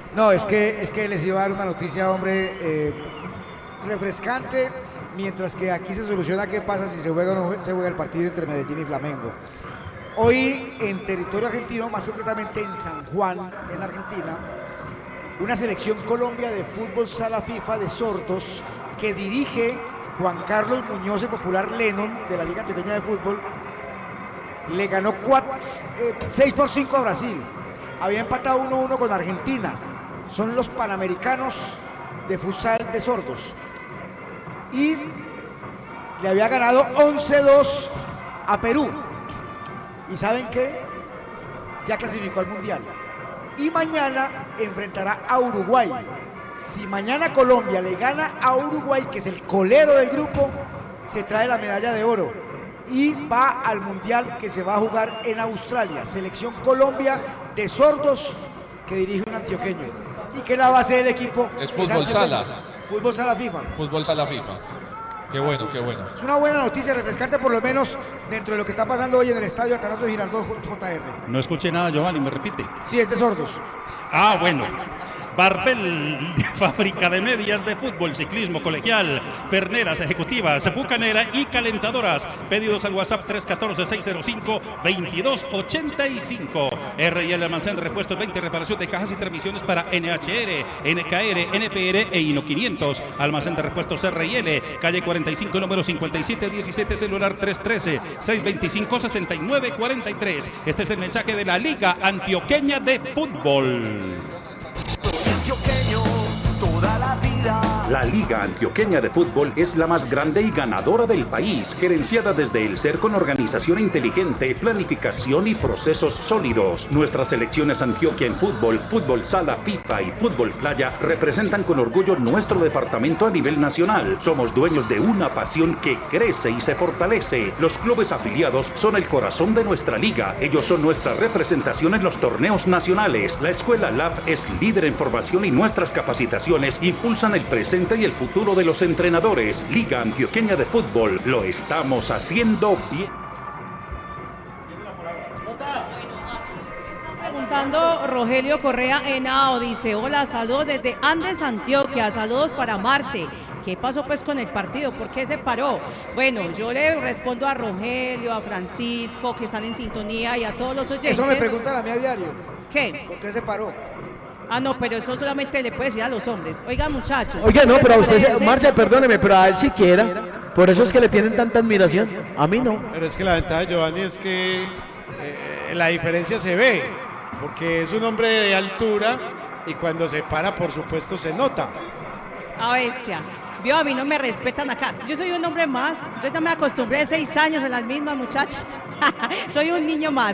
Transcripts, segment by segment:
No, es que les iba a dar una noticia, hombre, refrescante, mientras que aquí se soluciona qué pasa si se juega o no se juega el partido entre Medellín y Flamengo. Hoy en territorio argentino, más concretamente en San Juan, en Argentina, una selección Colombia de fútbol sala FIFA de sordos que dirige Juan Carlos Muñoz, el popular Lennon de la Liga Antioqueña de Fútbol, le ganó 6-5 a Brasil. Había empatado 1-1 con Argentina. Son los Panamericanos de futsal de sordos. Y le había ganado 11-2 a Perú. ¿Y saben qué? Ya clasificó al Mundial. Y mañana enfrentará a Uruguay. Si mañana Colombia le gana a Uruguay, que es el colero del grupo, se trae la medalla de oro y va al Mundial que se va a jugar en Australia. Selección Colombia de sordos que dirige un antioqueño. ¿Y qué la base del equipo? Es fútbol sala. Fútbol sala FIFA. Fútbol sala FIFA. Qué bueno, qué bueno. Es una buena noticia, refrescante por lo menos dentro de lo que está pasando hoy en el estadio Atanasio Girardot JR. No escuché nada, Giovanni, ¿me repite? Sí, es de sordos. Ah, bueno. Barbel, fábrica de medias de fútbol, ciclismo colegial, perneras ejecutivas, bucanera y calentadoras. Pedidos al WhatsApp 314-605-2285. R&L Almacén de repuestos 20, reparación de cajas y transmisiones para NHR, NKR, NPR e Hino 500. Almacén de repuestos R&L, calle 45, número 5717, celular 313-625-6943. Este es el mensaje de la Liga Antioqueña de Fútbol. Antioqueño, toda la vida. La Liga Antioqueña de Fútbol es la más grande y ganadora del país, gerenciada desde el ser con organización inteligente, planificación y procesos sólidos. Nuestras selecciones Antioquia en fútbol, fútbol sala, FIFA y fútbol playa representan con orgullo nuestro departamento a nivel nacional. Somos dueños de una pasión que crece y se fortalece. Los clubes afiliados son el corazón de nuestra liga. Ellos son nuestra representación en los torneos nacionales. La Escuela LAF es líder en formación y nuestras capacitaciones impulsan el presente y el futuro de los entrenadores. Liga Antioqueña de Fútbol, lo estamos haciendo bien. Preguntando Rogelio Correa Henao, dice: hola, saludos desde Andes, Antioquia, saludos para Marce. ¿Qué pasó pues con el partido? ¿Por qué se paró? Bueno, yo le respondo a Rogelio, a Francisco, que están en sintonía, y a todos los oyentes. Eso me preguntan a mí a diario. ¿Qué? ¿Por qué se paró? Ah, no, pero eso solamente le puede decir a los hombres. Oiga, muchachos. Oiga, no, pero a usted, parece? Marcia, perdóneme, pero a él siquiera. Por eso es que le tienen tanta admiración. A mí no. Pero es que la ventaja de Giovanni es que la diferencia se ve, porque es un hombre de altura y cuando se para, por supuesto, se nota. A bestia. Vio, a mí no me respetan acá. Yo soy un hombre más. Yo ya me acostumbré 6 años en las mismas, muchachos. Soy un niño más.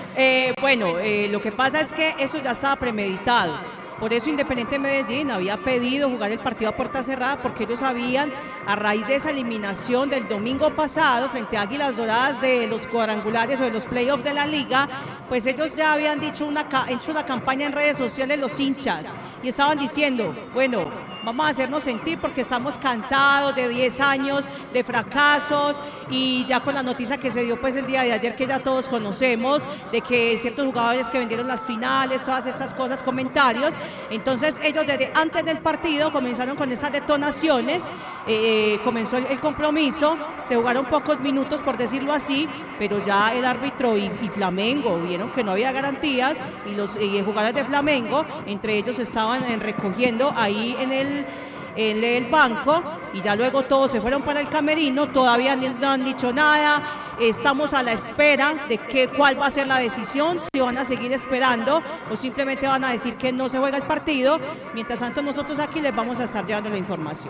Lo que pasa es que eso ya estaba premeditado. Por eso Independiente Medellín había pedido jugar el partido a puerta cerrada, porque ellos sabían, a raíz de esa eliminación del domingo pasado frente a Águilas Doradas de los cuadrangulares o de los playoffs de la liga, pues ellos ya habían hecho una campaña en redes sociales, los hinchas, y estaban diciendo, bueno, vamos a hacernos sentir porque estamos cansados de 10 años de fracasos, y ya con la noticia que se dio pues el día de ayer, que ya todos conocemos, de que ciertos jugadores que vendieron las finales, todas estas cosas, comentarios. Entonces ellos desde antes del partido comenzaron con esas detonaciones, comenzó el compromiso, se jugaron pocos minutos por decirlo así, pero ya el árbitro y Flamengo vieron que no había garantías, y los jugadores de Flamengo, entre ellos estaban recogiendo ahí en el banco, y ya luego todos se fueron para el camerino. Todavía no han dicho nada, estamos a la espera de cuál va a ser la decisión, si van a seguir esperando o simplemente van a decir que no se juega el partido. Mientras tanto, nosotros aquí les vamos a estar llevando la información.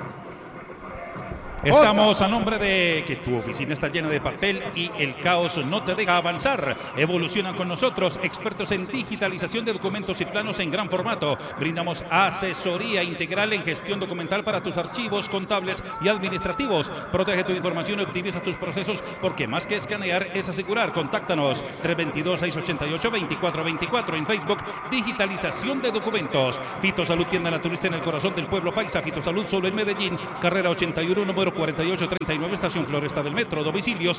Estamos a nombre de que tu oficina está llena de papel y el caos no te deja avanzar. Evoluciona con nosotros, expertos en digitalización de documentos y planos en gran formato. Brindamos asesoría integral en gestión documental para tus archivos contables y administrativos. Protege tu información y optimiza tus procesos, porque más que escanear es asegurar. Contáctanos 322-688-2424 en Facebook. Digitalización de documentos. Fitosalud, tienda naturista en el corazón del pueblo paisa. Fitosalud solo en Medellín, carrera 81, número 4839, Estación Floresta del Metro. Domicilios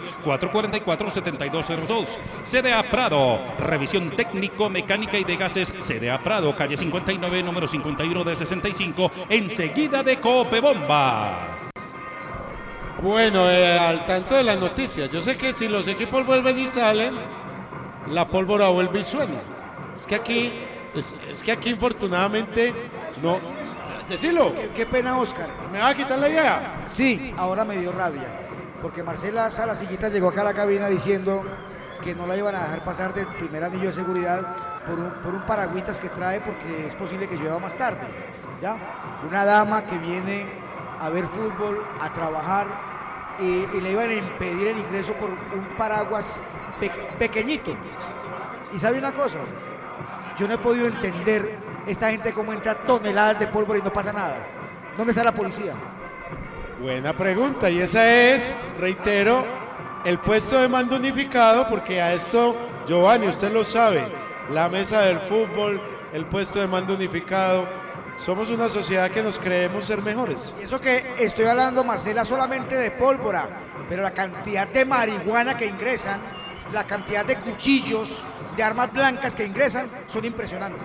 444-7202. CDA Prado, revisión técnico, mecánica y de gases. CDA Prado, calle 59, número 51 de 65, enseguida de Cope Bombas. Bueno, al tanto de las noticias, yo sé que si los equipos vuelven y salen, la pólvora vuelve y suena. Es que aquí infortunadamente no. Decilo. Qué pena, Oscar. ¿Me va a quitar la idea? Sí, ahora me dio rabia, porque Marcela Salacillita llegó acá a la cabina diciendo que no la iban a dejar pasar del primer anillo de seguridad por un paragüitas que trae, porque es posible que llueva más tarde. ¿Ya? Una dama que viene a ver fútbol, a trabajar, y le iban a impedir el ingreso por un paraguas pequeñito. Y sabe una cosa, yo no he podido entender esta gente cómo entra toneladas de pólvora y no pasa nada. ¿Dónde está la policía? Buena pregunta, y esa es, reitero, el puesto de mando unificado, porque a esto, Giovanni, usted lo sabe, la mesa del fútbol, el puesto de mando unificado, somos una sociedad que nos creemos ser mejores. Y eso que estoy hablando, Marcela, solamente de pólvora, pero la cantidad de marihuana que ingresan, la cantidad de cuchillos, de armas blancas que ingresan, son impresionantes.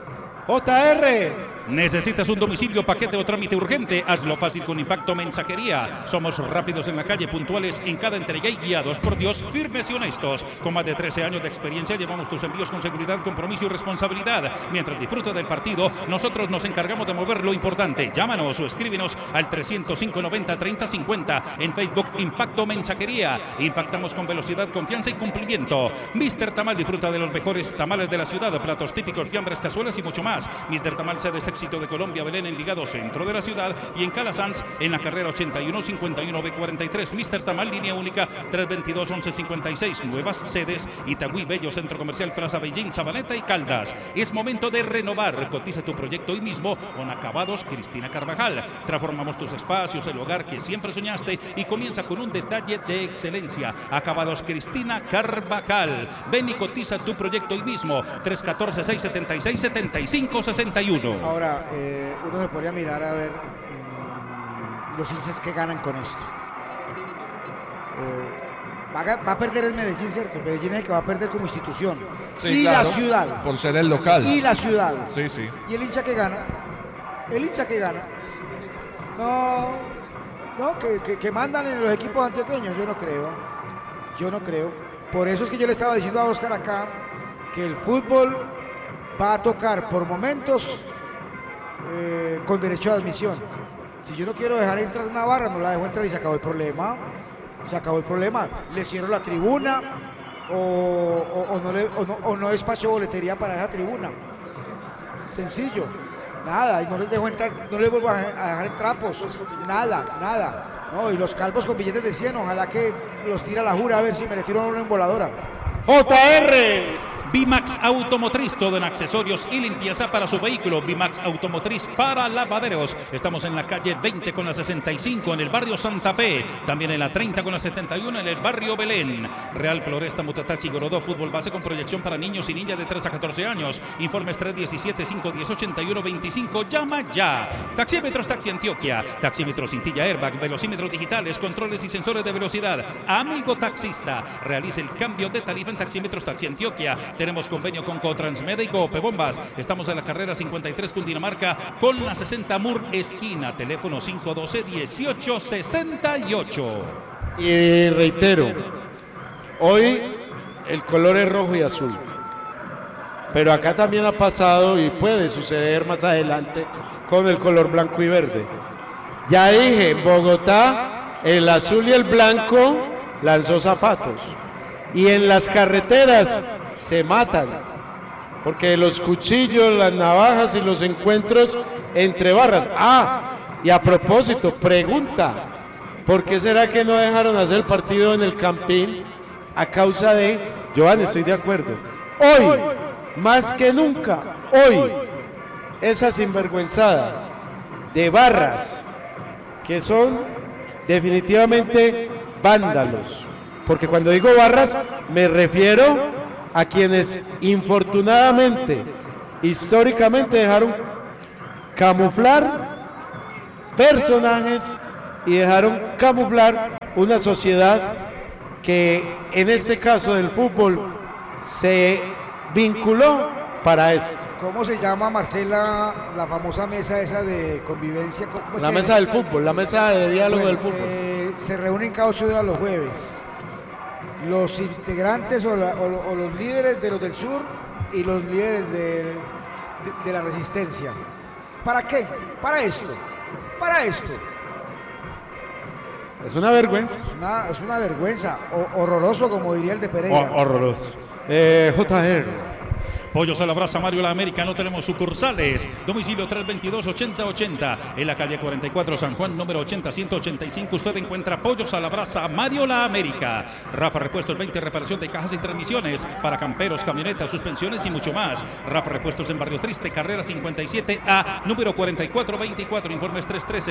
JR. ¿Necesitas un domicilio, paquete o trámite urgente? Hazlo fácil con Impacto Mensajería. Somos rápidos en la calle, puntuales en cada entrega y guiados por Dios, firmes y honestos. Con más de 13 años de experiencia, llevamos tus envíos con seguridad, compromiso y responsabilidad. Mientras disfruta del partido, nosotros nos encargamos de mover lo importante. Llámanos o escríbenos al 305-90-30-50. En Facebook, Impacto Mensajería. Impactamos con velocidad, confianza y cumplimiento. Mr. Tamal disfruta de los mejores tamales de la ciudad, platos típicos, fiambres, cazuelas y mucho más. Mr. Tamal sede éxito de Colombia, Belén, Envigado, centro de la ciudad, y en Calasanz, en la carrera 81-51-B43. Mr. Tamal, línea única 322-1156. Nuevas sedes: Itagüí, Bello, Centro Comercial, Plaza Beijing, Sabaneta y Caldas. Es momento de renovar. Cotiza tu proyecto hoy mismo con Acabados Cristina Carvajal. Transformamos tus espacios, el hogar que siempre soñaste, y comienza con un detalle de excelencia. Acabados Cristina Carvajal. Ven y cotiza tu proyecto hoy mismo. 314-676-7561. Ahora, uno se podría mirar a ver los hinchas que ganan con esto. Va a perder el Medellín, ¿cierto? Medellín es el que va a perder como institución. Sí, y claro, la ciudad. por ser el local. Y la ciudad. Sí, sí. ¿Y el hincha que gana? El hincha que gana. No, que mandan en los equipos antioqueños, yo no creo. Por eso es que yo le estaba diciendo a Oscar acá que el fútbol va a tocar por momentos con derecho a admisión. Si yo no quiero dejar entrar una barra, no la dejo entrar y se acabó el problema. Le cierro la tribuna o no despacho boletería para esa tribuna. Sencillo. Nada, y no les dejo entrar, no les vuelvo a dejar en trapos. Nada. No, y los calvos con billetes de 100, ojalá que los tira la jura a ver si me le tiro una emboladora. JR. Bimax Automotriz, todo en accesorios y limpieza para su vehículo. Bimax Automotriz para lavaderos. Estamos en la calle 20 con la 65 en el barrio Santa Fe. También en la 30 con la 71 en el barrio Belén. Real Floresta, Mutatachi, Gorodó, fútbol base con proyección para niños y niñas de 3 a 14 años. Informes 317-510-8125. Llama ya. Taxímetros Taxi Antioquia. Taxímetros cintilla airbag, velocímetros digitales, controles y sensores de velocidad. Amigo taxista, realice el cambio de tarifa en Taxímetros Taxi Antioquia. Tenemos convenio con Cotransmedia y Cope Bombas. Estamos en la carrera 53 Cundinamarca con la 60 Mur esquina. Teléfono 512-1868. Y reitero, hoy el color es rojo y azul. Pero acá también ha pasado y puede suceder más adelante con el color blanco y verde. Ya dije, en Bogotá el azul y el blanco lanzó zapatos. Y en las carreteras se matan, porque los cuchillos, las navajas y los encuentros entre barras. Y a propósito, pregunta, ¿por qué será que no dejaron hacer el partido en el Campín a causa de... Giovanni, estoy de acuerdo. Hoy, más que nunca, esa sinvergüenzada de barras que son definitivamente vándalos. Porque cuando digo barras, me refiero a quienes infortunadamente, históricamente dejaron camuflar personajes y dejaron camuflar una sociedad que en este caso del fútbol se vinculó para esto. ¿Cómo se llama, Marcela, la famosa mesa esa de convivencia? ¿Cómo es La que mesa del fútbol, la mesa de diálogo Bueno, del fútbol. se reúnen cada 8 días los jueves. Los integrantes o los líderes de los del sur y los líderes de la resistencia. ¿Para qué? Para esto. Para esto. Es una vergüenza. Es una vergüenza. Horroroso, como diría el de Pereira. Horroroso. JR. Pollos a la Brasa Mario La América, no tenemos sucursales. Domicilio 322-8080. En la calle 44 San Juan, número 80-185. Usted encuentra Pollos a la Brasa Mario La América. Rafa Repuestos 20, reparación de cajas y transmisiones para camperos, camionetas, suspensiones y mucho más. Rafa Repuestos en Barrio Triste, carrera 57A, número 4424. Informes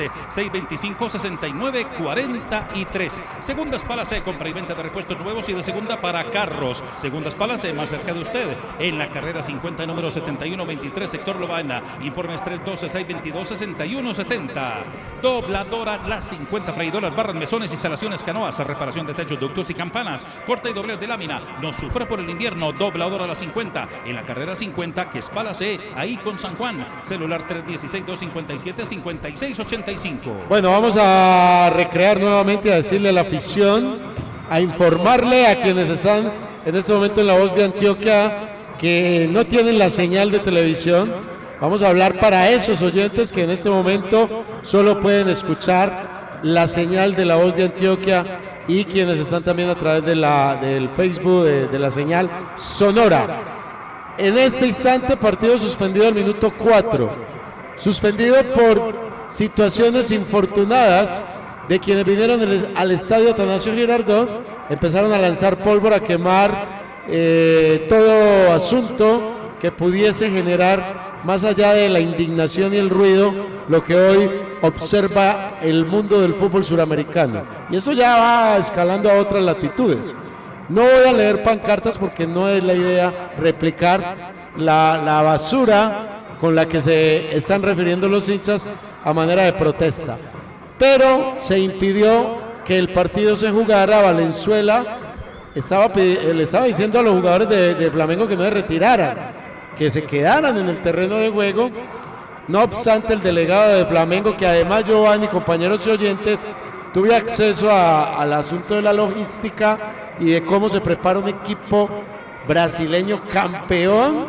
313-625-6943. Segundas Palas, compra y venta de repuestos nuevos y de segunda para carros. Segundas Palas, más cerca de usted. En la carrera 50, número 7123, sector Lobaina. Informes 312-622-6170. Dobladora Las 50, freidoras, barras, mesones, instalaciones, canoas, reparación de techos, ductos y campanas, corte y doblez de lámina. No sufra por el invierno. Dobladora Las 50, en la carrera 50, que es Palacé, ahí con San Juan. Celular 316-257-5685. Bueno, vamos a recrear nuevamente, a decirle a la afición, a informarle a quienes están en este momento en La Voz de Antioquia que no tienen la señal de televisión. Vamos a hablar para esos oyentes que en este momento solo pueden escuchar la señal de La Voz de Antioquia y quienes están también a través de del Facebook de la señal sonora. En este instante, partido suspendido al minuto 4, suspendido por situaciones infortunadas de quienes vinieron al estadio Atanasio Girardot. Empezaron a lanzar pólvora, a quemar todo asunto que pudiese generar, más allá de la indignación y el ruido, lo que hoy observa el mundo del fútbol suramericano. Y eso ya va escalando a otras latitudes. No voy a leer pancartas porque no es la idea replicar la basura con la que se están refiriendo los hinchas a manera de protesta. Pero se impidió que el partido se jugara. Valenzuela le estaba diciendo a los jugadores de Flamengo que no se retiraran, que se quedaran en el terreno de juego. No obstante, el delegado de Flamengo, que además, Giovanni, compañeros y oyentes, tuve acceso al asunto de la logística y de cómo se prepara un equipo brasileño campeón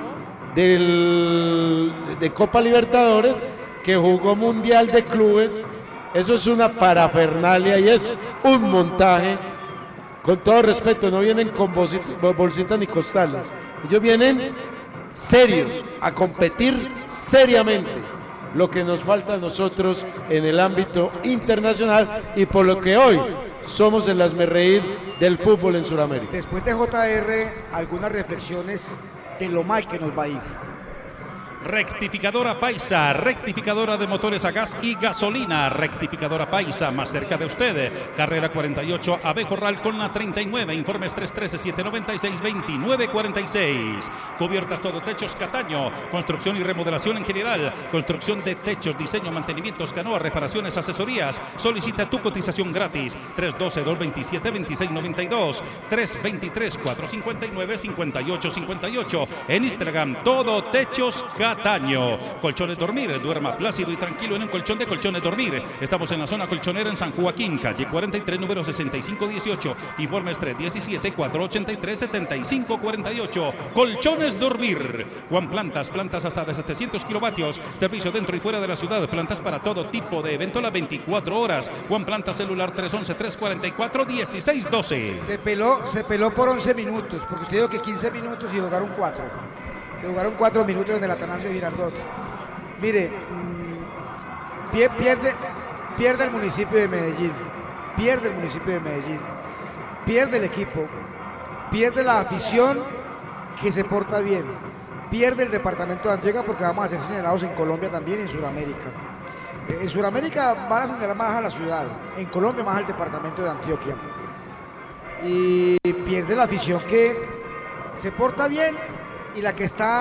de Copa Libertadores, que jugó Mundial de Clubes. Eso es una parafernalia y es un montaje. Con todo respeto, no vienen con bolsitas ni costales. Ellos vienen serios, a competir seriamente. Lo que nos falta a nosotros en el ámbito internacional y por lo que hoy somos el hazmerreír del fútbol en Sudamérica. Después de JR, algunas reflexiones de lo mal que nos va a ir. Rectificadora Paisa, rectificadora de motores a gas y gasolina. Rectificadora Paisa, más cerca de usted. Carrera 48, Ave Corral con la 39. Informes 313-796-2946. Cubiertas todo techos Cataño. Construcción y remodelación en general. Construcción de techos, diseño, mantenimientos, canoas, reparaciones, asesorías. Solicita tu cotización gratis. 312-227-2692. 323-459-5858. En Instagram, todo techos Cataño. Colchones Dormir, duerma plácido y tranquilo en un colchón de Colchones Dormir. Estamos en la zona colchonera en San Joaquín, calle 43, número 6518. Informes 317-483-7548. Colchones Dormir. Juan Plantas, plantas hasta de 700 kilovatios. Servicio dentro y fuera de la ciudad. Plantas para todo tipo de evento las 24 horas. Juan Plantas, celular 311-344-1612. Se peló por 11 minutos, porque usted dijo que 15 minutos y jugaron 4. Se jugaron 4 minutos en el Atanasio Girardot. Mire, pierde el municipio de Medellín, pierde el municipio de Medellín, pierde el equipo, pierde la afición que se porta bien, pierde el departamento de Antioquia porque vamos a ser señalados en Colombia también y en Sudamérica. En Sudamérica van a señalar más a la ciudad, en Colombia más al departamento de Antioquia. Y pierde la afición que se porta bien y la que está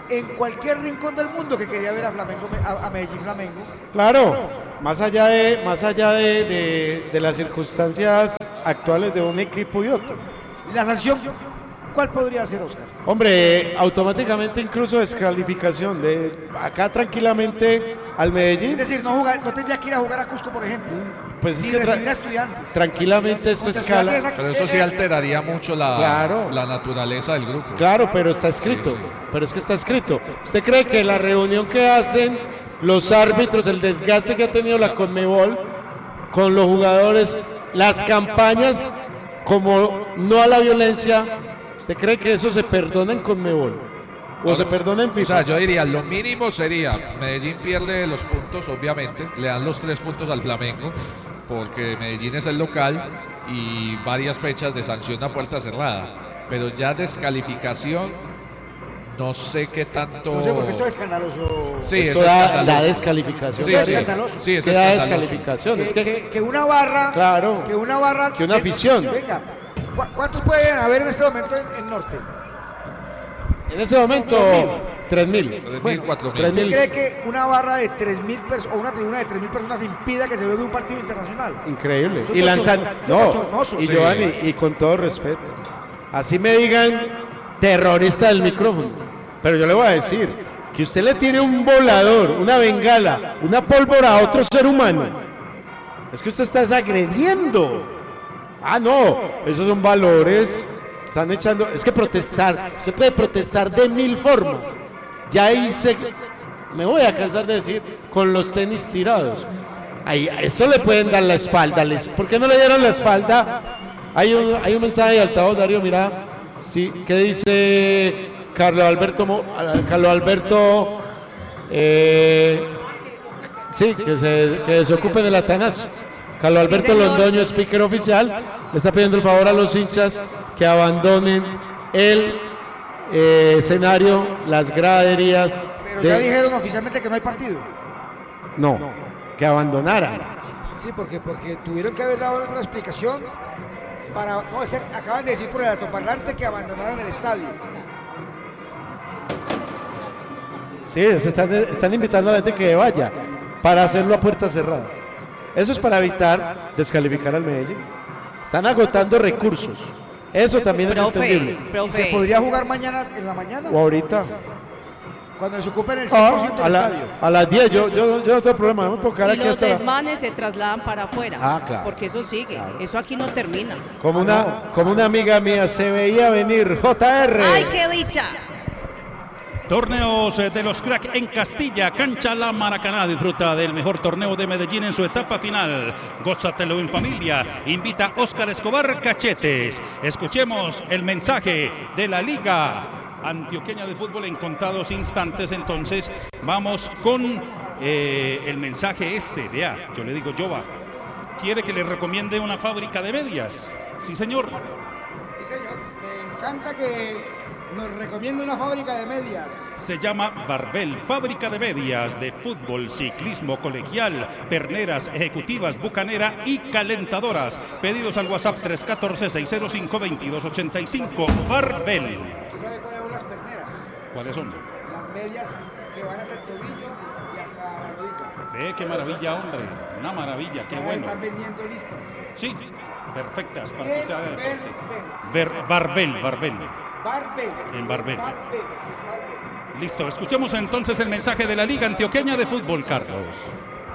en cualquier rincón del mundo que quería ver a Flamengo, a Medellín Flamengo. Claro, más allá de las circunstancias actuales de un equipo y otro. La sanción, ¿cuál podría ser, Oscar? Hombre, automáticamente incluso descalificación de acá tranquilamente al Medellín. Es decir, no tendría que ir a jugar a Cusco, por ejemplo. Pues es ni que recibir a Estudiantes. Tranquilamente esto escala. Pero eso sí alteraría mucho la naturaleza del grupo. Claro, pero está escrito. Sí. Pero es que está escrito. ¿Usted cree que la reunión que hacen los árbitros, el desgaste que ha tenido la Conmebol con los jugadores, las campañas como no a la violencia, ¿usted cree que eso se perdona en Conmebol? ¿O se perdona en FIFA? O sea, yo diría, lo mínimo sería, Medellín pierde los puntos, obviamente, le dan los 3 puntos al Flamengo, porque Medellín es el local y varias fechas de sanción a puerta cerrada. Pero ya descalificación, no sé qué tanto... No sé, porque esto es escandaloso. Sí, eso es da escandaloso. descalificación. Sí, Es sí. escandaloso. Sí, es que da escandaloso. descalificación. Es Que una barra... Claro. Que una barra... Que una afición. Venga, ¿cuántos pueden haber en este momento en Norte? En ese momento, 3.000. 3.000, 4.000. ¿Usted cree que una barra de 3.000 personas o una tribuna de 3.000 personas impida que se juegue un partido internacional? Increíble. Eso Y es lanzan. No, bochornoso. y Sí. Giovanni, y con todo respeto. Así me digan terrorista del micrófono. Pero yo le voy a decir que usted le tiene un volador, una bengala, una pólvora a otro ser humano. Es que usted está desagrediendo. Ah, no, esos son valores. Están echando. Es que protestar, usted puede protestar de 1000 formas. Ya hice. Me voy a cansar de decir, con los tenis tirados. Ahí, a esto le pueden dar la espalda. ¿Por qué no le dieron la espalda? Hay un mensaje de altavoz, Darío, mira. Sí, ¿qué dice Carlos Alberto? Sí, que se desocupen del Atanasio. Carlos Alberto señor. Londoño, speaker oficial, le está pidiendo el favor a los hinchas que abandonen el escenario, las graderías. Pero ya dijeron oficialmente que no hay partido. No, que abandonaran. Sí, porque tuvieron que haber dado una explicación para... No, es que acaban de decir por el altoparlante que abandonaran el estadio. Sí, están invitando a la gente que vaya para hacerlo a puerta cerrada. Eso es para evitar descalificar al Medellín. Están agotando recursos. Eso también es entendible. ¿Y se podría jugar mañana en la mañana? O ahorita. Cuando se ocupen el 100% del estadio. A las 10, yo no tengo problema. Me puedo quedar Y aquí los hasta desmanes se trasladan para afuera. Ah, claro. Porque eso sigue. Eso aquí no termina. como una amiga mía se veía venir. JR. ¡Ay, qué dicha! Torneos de los Crack en Castilla, Cancha La Maracaná. Disfruta del mejor torneo de Medellín en su etapa final. Gózatelo en familia. Invita Óscar Escobar Cachetes. Escuchemos el mensaje de la Liga Antioqueña de Fútbol en contados instantes. Entonces vamos con el mensaje Vea, yo le digo, Jova, ¿quiere que le recomiende una fábrica de medias? Sí, señor. Sí, señor. Me encanta que nos recomienda una fábrica de medias. Se llama Barbel, fábrica de medias de fútbol, ciclismo, colegial, perneras, ejecutivas, bucanera y calentadoras. Pedidos al WhatsApp 314-605-2285. Barbel. ¿Usted sabe cuáles son las perneras? ¿Cuáles son? Las medias que van hasta el tobillo y hasta la rodilla. Ve qué maravilla, hombre. Una maravilla, qué Ya las bueno. están vendiendo listas. Sí, perfectas para que Bien, usted haga deporte. ven. Barbel. Barbel. En Barbel. Barbel. Listo, escuchemos entonces el mensaje de la Liga Antioqueña de Fútbol, Carlos.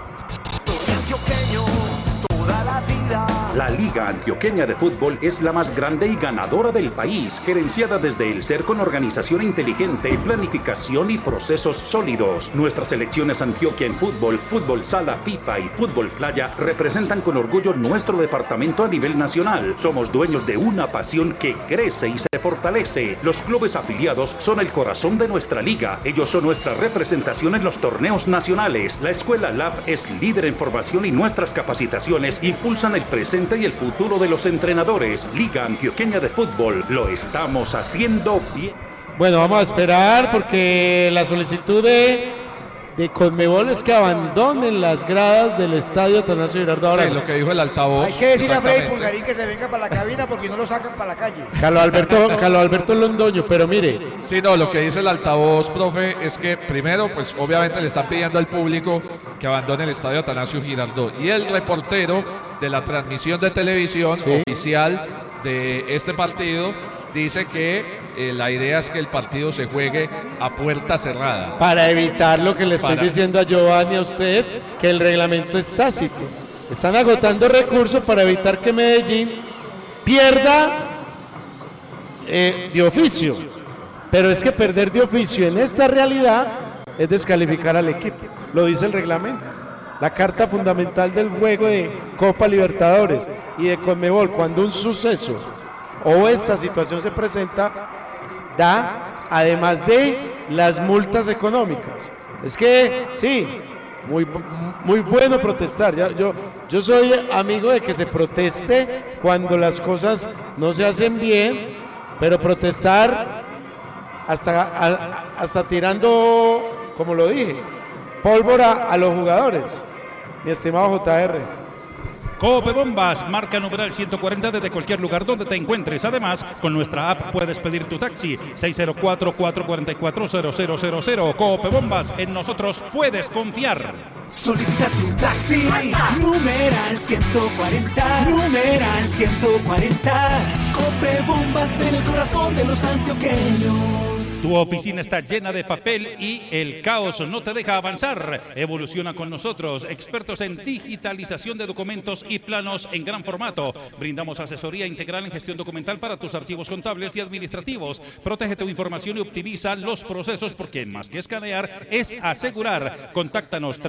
Antioqueño, toda la vida. La Liga Antioqueña de Fútbol es la más grande y ganadora del país, gerenciada desde el SER con organización inteligente, planificación y procesos sólidos. Nuestras selecciones Antioquia en fútbol, fútbol sala, FIFA y fútbol playa representan con orgullo nuestro departamento a nivel nacional. Somos dueños de una pasión que crece y se fortalece. Los clubes afiliados son el corazón de nuestra liga. Ellos son nuestra representación en los torneos nacionales. La Escuela LAB es líder en formación y nuestras capacitaciones impulsan el presente y el futuro de los entrenadores. Liga Antioqueña de Fútbol, lo estamos haciendo bien. Bueno, vamos a esperar porque la solicitud de de Conmebol es que abandonen las gradas del estadio Atanasio Girardot. Ahora, Sí, lo que dijo el altavoz. Hay que decirle a Freddy exactamente. Pulgarín que se venga para la cabina porque no lo sacan para la calle. Carlos Alberto Londoño, pero mire, Sí, no, lo que dice el altavoz, profe, es que primero, pues obviamente le están pidiendo al público que abandone el estadio Atanasio Girardot. Y el reportero de la transmisión de televisión oficial de este partido dice que la idea es que el partido se juegue a puerta cerrada. para evitar lo que le estoy Para- diciendo a Giovanni, a usted, que el reglamento es tácito. Están agotando recursos para evitar que Medellín pierda de oficio. Pero es que perder de oficio en esta realidad es descalificar al equipo. Lo dice el reglamento. La carta fundamental del juego de Copa Libertadores y de Conmebol, cuando un suceso o esta situación se presenta, da, además de las multas económicas. Es que sí, muy bueno protestar. Yo soy amigo de que se proteste cuando las cosas no se hacen bien, pero protestar hasta tirando, como lo dije, pólvora a los jugadores. Mi estimado JR. Cope Bombas, marca numeral 140 desde cualquier lugar donde te encuentres. Además, con nuestra app puedes pedir tu taxi 604-444-0000. Cope Bombas, en nosotros puedes confiar. Solicita tu taxi, numeral 140, numeral 140. Cope Bombas en el corazón de los antioqueños. Tu oficina está llena de papel y el caos no te deja avanzar. Evoluciona con nosotros, expertos en digitalización de documentos y planos en gran formato. Brindamos asesoría integral en gestión documental para tus archivos contables y administrativos. Protege tu información y optimiza los procesos porque más que escanear es asegurar. Contáctanos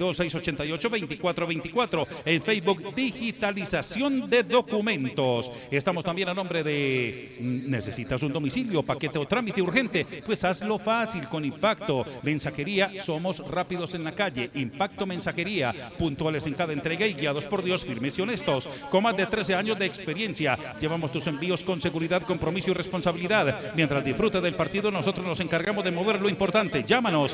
322-688-2424 en Facebook Digitalización de Documentos. Estamos también a nombre de ¿necesitas un domicilio, paquete o trámite urgente? Pues hazlo fácil con Impacto Mensajería. Somos rápidos en la calle. Impacto Mensajería, puntuales en cada entrega y guiados por Dios, firmes y honestos. Con más de 13 años de experiencia, llevamos tus envíos con seguridad, compromiso y responsabilidad. Mientras disfrutes del partido, nosotros nos encargamos de mover lo importante. Llámanos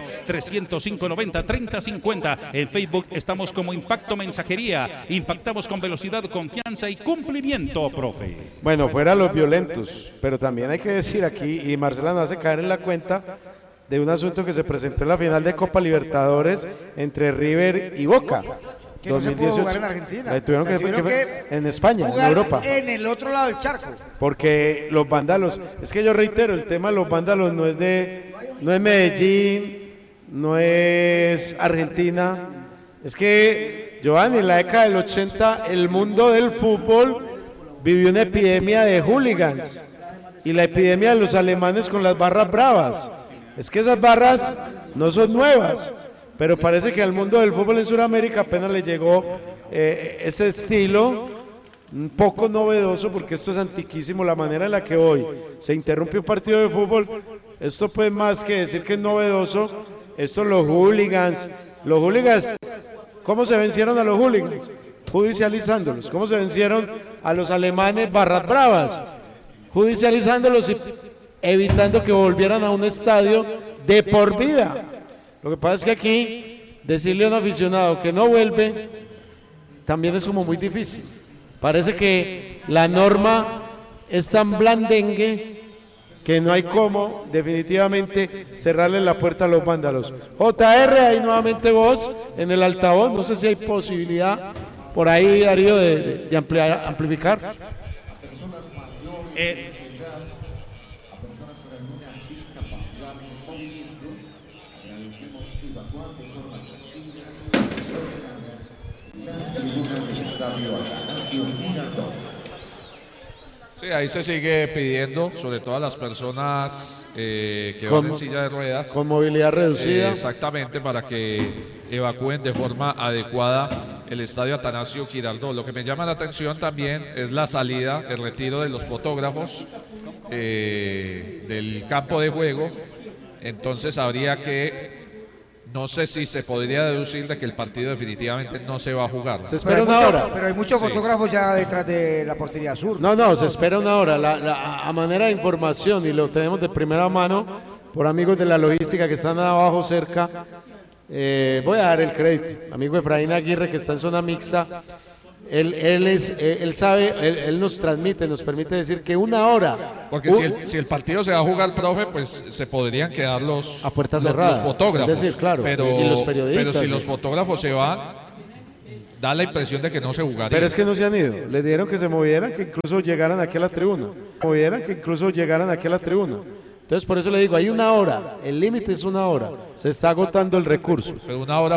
305-90-3050. En Facebook estamos como Impacto Mensajería. Impactamos con velocidad, confianza y cumplimiento, profe. Bueno, fuera los violentos, pero también hay que decir aquí, y Marcela nos hace caer en la cuenta de un asunto que se presentó en la final de Copa Libertadores entre River y Boca. Que no se pudo jugar en Argentina. La tuvieron que en España, en jugar Europa. En el otro lado del charco. Porque los vándalos, es que yo reitero, el tema de los vándalos no es Medellín, no es Argentina. Es que, Giovanni, en la década del 80, el mundo del fútbol vivió una epidemia de hooligans. Y la epidemia de los alemanes con las barras bravas. Es que esas barras no son nuevas, pero parece que al mundo del fútbol en Sudamérica apenas le llegó ese estilo un poco novedoso, porque esto es antiquísimo, la manera en la que hoy se interrumpe un partido de fútbol. Esto pues más que decir que es novedoso, esto los hooligans, ¿cómo se vencieron a los hooligans? Judicializándolos. ¿Cómo se vencieron a los alemanes barras bravas? Judicializándolos y evitando que volvieran a un estadio de por vida. Lo que pasa es que aquí decirle a un aficionado que no vuelve también es como muy difícil. Parece que la norma es tan blandengue que no hay cómo definitivamente cerrarle la puerta a los vándalos. JR, ahí nuevamente vos en el altavoz, no sé si hay posibilidad por ahí, Darío, de amplificar. Sí, ahí se sigue pidiendo, sobre todo a las personas que van en silla de ruedas. Con movilidad reducida. Exactamente, para que evacúen de forma adecuada el estadio Atanasio Girardot. Lo que me llama la atención también es la salida, el retiro de los fotógrafos del campo de juego. Entonces habría que... No sé si se podría deducir de que el partido definitivamente no se va a jugar. Se espera una hora. Pero hay muchos fotógrafos ya detrás de la portería sur. No, se espera una hora. A manera de información, y lo tenemos de primera mano por amigos de la logística que están abajo cerca, Voy a dar el crédito. Amigo Efraín Aguirre, que está en zona mixta, él sabe, él nos transmite, nos permite decir que una hora. Porque si el partido se va a jugar, profe, pues se podrían quedar a puerta cerrada, los fotógrafos. Es decir, claro, pero, y los periodistas. Pero si los fotógrafos se van, da la impresión de que no se jugaría. Pero es que no se han ido. Les dijeron que se movieran, que incluso llegaran aquí a la tribuna. Entonces, por eso le digo, hay una hora. El límite es una hora. Se está agotando el recurso. Pero una hora